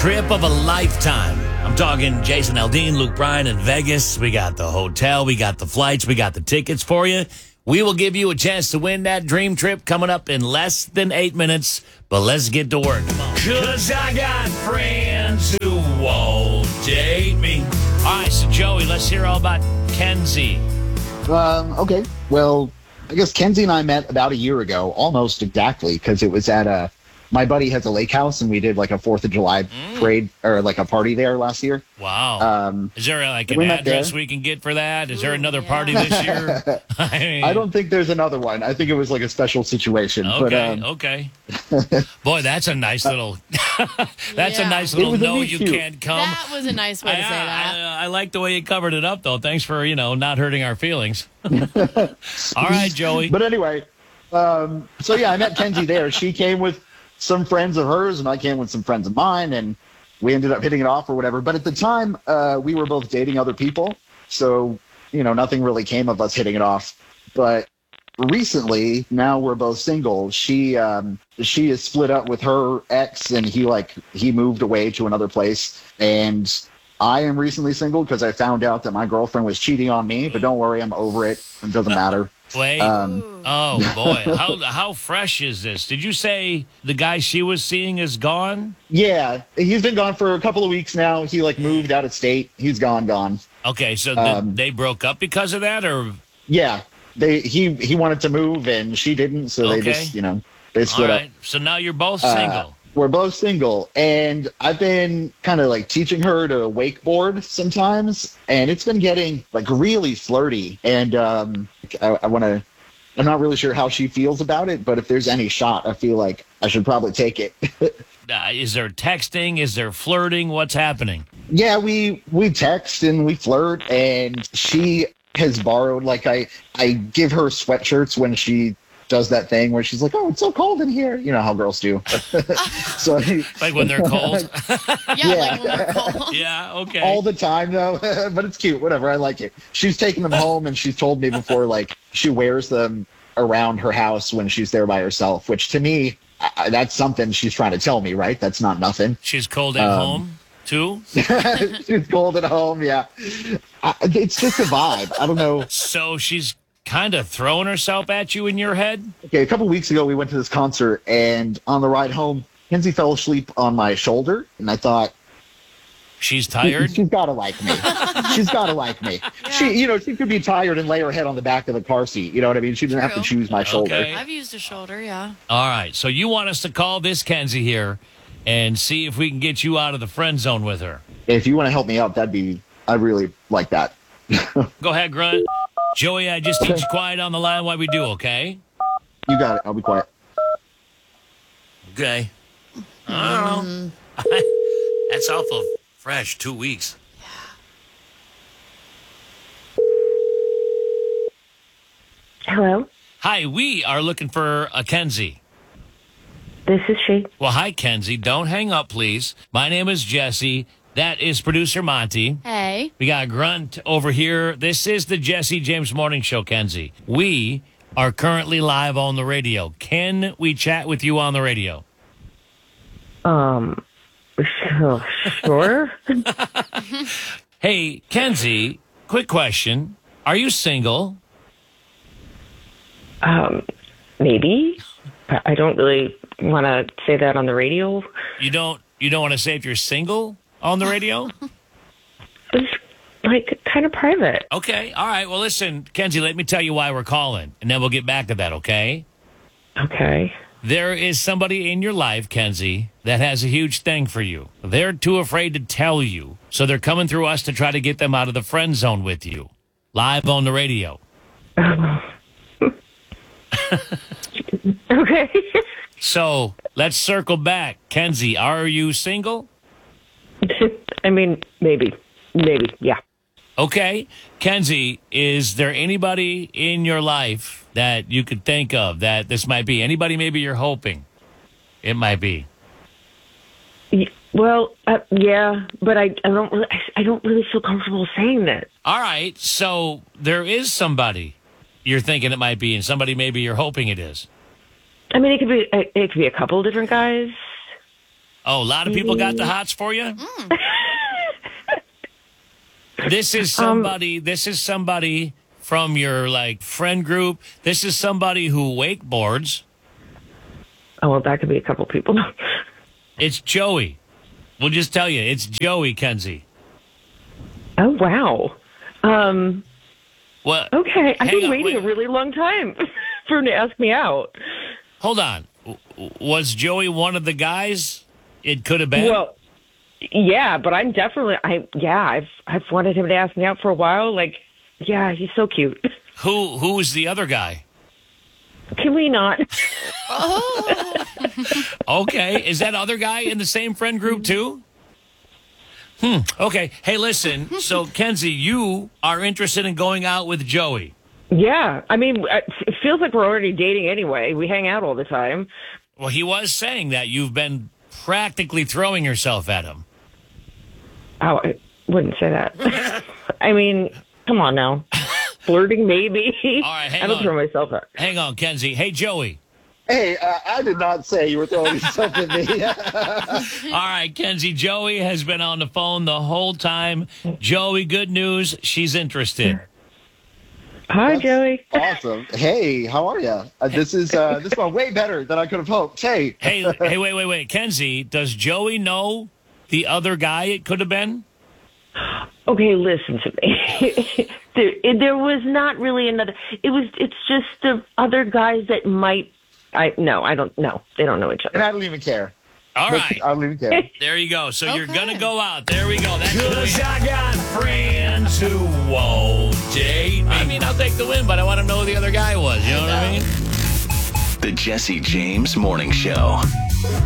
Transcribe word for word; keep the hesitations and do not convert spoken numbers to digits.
trip of a lifetime. I'm talking Jason Aldean, Luke Bryan in Vegas. We got the hotel, we got the flights, we got the tickets for you. We will give you a chance to win that dream trip coming up in less than eight minutes. But let's get to work. Because I got friends who won't date me. All right, so Joey, let's hear all about Kenzie. Um, okay. Well, I guess Kenzie and I met about a year ago, almost exactly, because it was at a... My buddy has a lake house, and we did like a Fourth of July mm. parade or like a party there last year. Wow! Um, Is there like an address we can get for that? Is there another yeah. party this year? I, mean, I don't think there's another one. I think it was like a special situation. Okay, but, um, okay. Boy, that's a nice little. that's yeah. a nice little. No, you cute. can't come. That was a nice way I, to say that. I, I like the way you covered it up, though. Thanks for you know not hurting our feelings. All right, Joey. But anyway, um, so yeah, I met Kenzie there. She came with some friends of hers, and I came with some friends of mine, and we ended up hitting it off or whatever. But at the time, uh, we were both dating other people, so, you know, nothing really came of us hitting it off. But recently, now we're both single. She um, she is split up with her ex, and he, like, he moved away to another place. And I am recently single because I found out that my girlfriend was cheating on me, but don't worry, I'm over it. It doesn't matter. Wait. Um, oh, boy. How how fresh is this? Did you say the guy she was seeing is gone? Yeah. He's been gone for a couple of weeks now. He, like, moved out of state. He's gone, gone. Okay, so um, they broke up because of that, or? Yeah. They He he wanted to move, and she didn't, so okay. they just, you know, they split All right. up. So now you're both single. Uh, we're both single, and I've been kind of, like, teaching her to wakeboard sometimes, and it's been getting, like, really flirty, and um, I, I want to... I'm not really sure how she feels about it, but if there's any shot, I feel like I should probably take it. uh, is there texting? Is there flirting? What's happening? Yeah, we we text and we flirt, and she has borrowed, like, I, I give her sweatshirts when she does that thing where she's like, oh, it's so cold in here. You know how girls do. so Like when they're cold? yeah, yeah, like when we're cold. Yeah, okay. All the time, though. But it's cute. Whatever. I like it. She's taken them home, and she's told me before, like, she wears them around her house when she's there by herself, which to me, I, that's something she's trying to tell me, right? That's not nothing. She's cold at um, home, too? She's cold at home, yeah. I, it's just a vibe. I don't know. So she's kind of throwing herself at you in your head? Okay, a couple weeks ago, we went to this concert, and on the ride home, Kenzie fell asleep on my shoulder, and I thought, she's tired? She's got to like me. She's got to like me. Yeah. She, you know, she could be tired and lay her head on the back of the car seat. You know what I mean? She doesn't have to choose my shoulder. Okay. I've used a shoulder, yeah. All right, so you want us to call this Kenzie here and see if we can get you out of the friend zone with her. If you want to help me out, that'd be, I'd really like that. Go ahead, Grunt. Joey, I just need you quiet on the line while we do, okay? You got it. I'll be quiet. Okay. I don't know. That's awful fresh, two weeks. Hello? Hi, we are looking for a Kenzie. This is she. Well, hi, Kenzie. Don't hang up, please. My name is Jesse. That is producer Monty. Hey. We got Grunt over here. This is the Jesse James Morning Show, Kenzie. We are currently live on the radio. Can we chat with you on the radio? Um, sure. Hey, Kenzie, quick question. Are you single? Um, maybe. I don't really want to say that on the radio. You don't you don't want to say if you're single on the radio? It's like kind of private. Okay. All right. Well, listen, Kenzie, let me tell you why we're calling, and then we'll get back to that, okay? Okay. There is somebody in your life, Kenzie, that has a huge thing for you. They're too afraid to tell you, so they're coming through us to try to get them out of the friend zone with you. Live on the radio. Okay. So, let's circle back. Kenzie, are you single? I mean, maybe. Maybe, yeah. Okay. Kenzie, is there anybody in your life that you could think of that this might be? Anybody maybe you're hoping it might be? Well, uh, yeah, but I, I don't really, I don't really feel comfortable saying that. All right. So there is somebody you're thinking it might be, and somebody maybe you're hoping it is. I mean, it could be it could be a couple of different guys. Oh, a lot of people got the hots for you? Mm. This is Um, somebody, this is somebody from your, like, friend group. This is somebody who wakeboards. Oh, well, that could be a couple people. It's Joey. We'll just tell you, it's Joey, Kenzie. Oh, wow. Um, Well, okay. I've hang been on, waiting wait. a really long time for him to ask me out. Hold on. W- Was Joey one of the guys it could have been? Well, yeah, but I'm definitely, I yeah, I've I've wanted him to ask me out for a while. Like, yeah, he's so cute. Who Who was the other guy? Can we not? Oh. Okay. Is that other guy in the same friend group, too? Hmm. Okay. Hey, listen. So, Kenzie, you are interested in going out with Joey. Yeah, I mean, it feels like we're already dating anyway. We hang out all the time. Well, he was saying that you've been practically throwing yourself at him. Oh, I wouldn't say that. I mean, come on now. Flirting, maybe. All right, hang I don't on. throw myself out. Hang on, Kenzie. Hey, Joey. Hey, uh, I did not say you were throwing yourself at me. All right, Kenzie. Joey has been on the phone the whole time. Joey, good news. She's interested. Hi, Joey. Awesome. Hey, how are you? Uh, this is uh, this went way better than I could have hoped. Hey, Hey, hey, wait, wait, wait. Kenzie, does Joey know the other guy it could have been? Okay, listen to me. there, there was not really another. It was. It's just the other guys that might. I no, I don't know. They don't know each and other. I don't even care. All right. I don't even care. There you go. So you're Okay. going to go out. There we go. That's because I got friends who won't date me. I mean, I'll take the win, but I want to know who the other guy was. You know what I mean? The Jesse James Morning Show.